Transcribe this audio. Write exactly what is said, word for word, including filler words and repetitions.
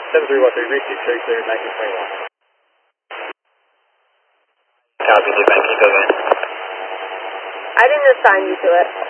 seven three one three, receive straight clear, nineteen twenty-one. Copy, Dispatch, can you go again? I didn't assign you to it.